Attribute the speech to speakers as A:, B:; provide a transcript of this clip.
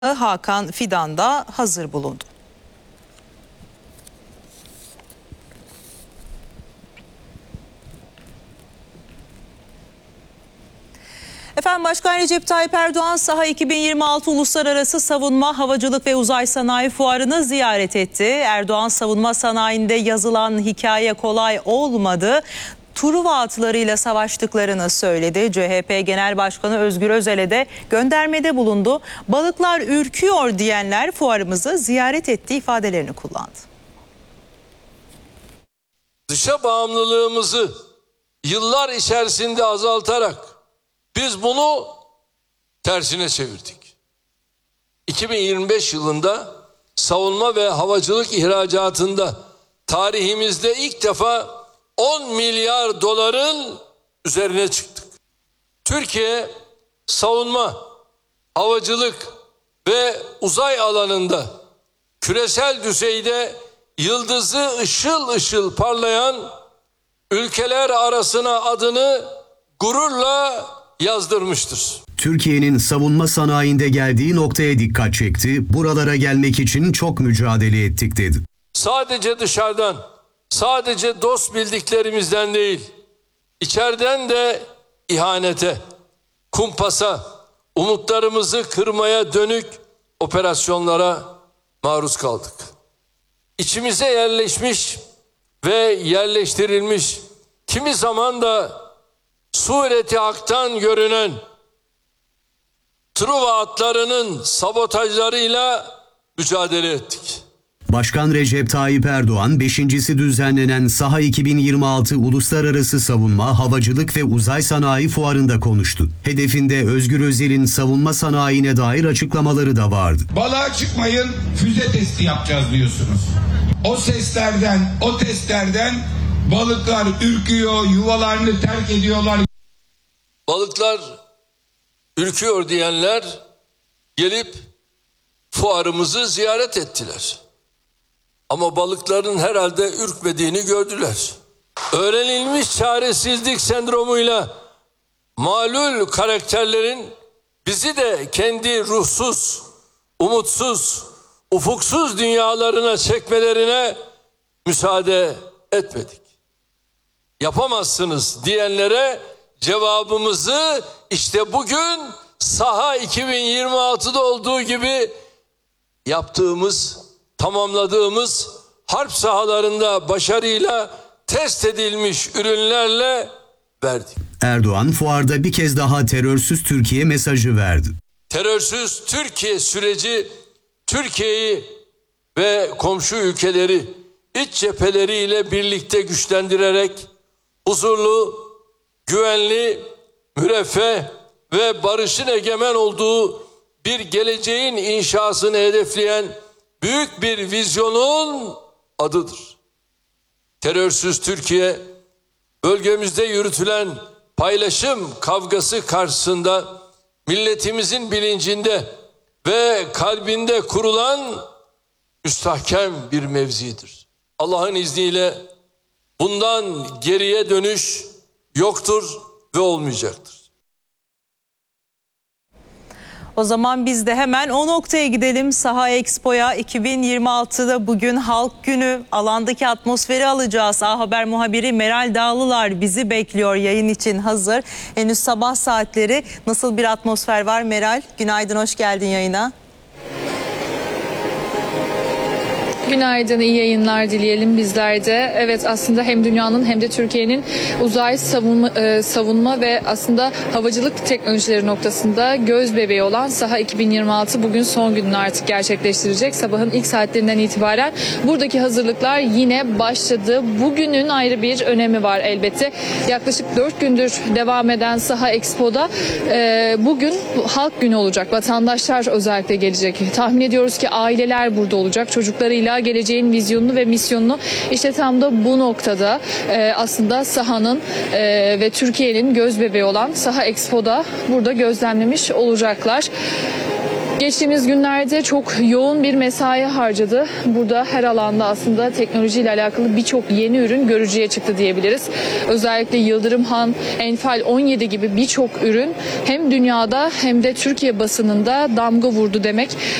A: Hakan Fidan da hazır bulundu. Efendim Başkan Recep Tayyip Erdoğan Saha 2026 Uluslararası Savunma, Havacılık ve Uzay Sanayi Fuarı'nı ziyaret etti. Erdoğan savunma sanayinde yazılan hikaye kolay olmadı. Truva atlarıyla savaştıklarını söyledi. CHP Genel Başkanı Özgür Özel'e de göndermede bulundu. Balıklar ürküyor diyenler fuarımızı ziyaret ettiği ifadelerini kullandı.
B: Dışa bağımlılığımızı yıllar içerisinde azaltarak biz bunu tersine çevirdik. 2025 yılında savunma ve havacılık ihracatında tarihimizde ilk defa 10 milyar doların üzerine çıktık. Türkiye savunma, havacılık ve uzay alanında küresel düzeyde yıldızı ışıl ışıl parlayan ülkeler arasına adını gururla yazdırmıştır.
C: Türkiye'nin savunma sanayinde geldiği noktaya dikkat çekti. Buralara gelmek için çok mücadele ettik dedi.
B: Sadece dışarıdan, sadece dost bildiklerimizden değil, içeriden de ihanete, kumpasa, umutlarımızı kırmaya dönük operasyonlara maruz kaldık. İçimize yerleşmiş ve yerleştirilmiş, kimi zaman da sureti haktan görünen Truva atlarının sabotajlarıyla mücadele ettik.
C: Başkan Recep Tayyip Erdoğan 5.'si düzenlenen Saha 2026 Uluslararası Savunma, Havacılık ve Uzay Sanayi Fuarı'nda konuştu. Hedefinde Özgür Özel'in savunma sanayine dair açıklamaları da vardı.
D: Balığa çıkmayın, füze testi yapacağız diyorsunuz. O seslerden, o testlerden balıklar ürküyor, yuvalarını terk ediyorlar.
B: Balıklar ürküyor diyenler gelip fuarımızı ziyaret ettiler. Ama balıkların herhalde ürkmediğini gördüler. Öğrenilmiş çaresizlik sendromuyla malul karakterlerin bizi de kendi ruhsuz, umutsuz, ufuksuz dünyalarına çekmelerine müsaade etmedik. Yapamazsınız diyenlere cevabımızı işte bugün Saha 2026'da olduğu gibi yaptığımız, tamamladığımız harp sahalarında başarıyla test edilmiş ürünlerle verdik.
C: Erdoğan fuarda bir kez daha terörsüz Türkiye mesajı verdi.
B: Terörsüz Türkiye süreci Türkiye'yi ve komşu ülkeleri iç cepheleriyle birlikte güçlendirerek huzurlu, güvenli, müreffeh ve barışın egemen olduğu bir geleceğin inşasını hedefleyen büyük bir vizyonun adıdır. Terörsüz Türkiye, bölgemizde yürütülen paylaşım kavgası karşısında milletimizin bilincinde ve kalbinde kurulan müstahkem bir mevzidir. Allah'ın izniyle bundan geriye dönüş yoktur ve olmayacaktır.
A: O zaman biz de hemen o noktaya gidelim. Saha Expo'ya 2026'da bugün Halk Günü, alandaki atmosferi alacağız. A Haber muhabiri Meral Dağlılar bizi bekliyor, yayın için hazır. Henüz sabah saatleri, nasıl bir atmosfer var Meral? Günaydın, hoş geldin yayına.
E: Günaydın, iyi yayınlar dileyelim bizler de. Evet, aslında hem dünyanın hem de Türkiye'nin uzay savunma ve aslında havacılık teknolojileri noktasında göz bebeği olan Saha 2026 bugün son gününü artık gerçekleştirecek. Sabahın ilk saatlerinden itibaren buradaki hazırlıklar yine başladı. Bugünün ayrı bir önemi var elbette. Yaklaşık 4 gündür devam eden Saha Expo'da bugün Halk Günü olacak. Vatandaşlar özellikle gelecek. Tahmin ediyoruz ki aileler burada olacak. Çocuklarıyla geleceğin vizyonunu ve misyonunu işte tam da bu noktada aslında sahanın ve Türkiye'nin göz bebeği olan Saha Expo'da burada gözlemlemiş olacaklar. Geçtiğimiz günlerde çok yoğun bir mesai harcadı. Burada her alanda aslında teknolojiyle alakalı birçok yeni ürün görücüye çıktı diyebiliriz. Özellikle Yıldırım Han, Enfal 17 gibi birçok ürün hem dünyada hem de Türkiye basınında damga vurdu demek.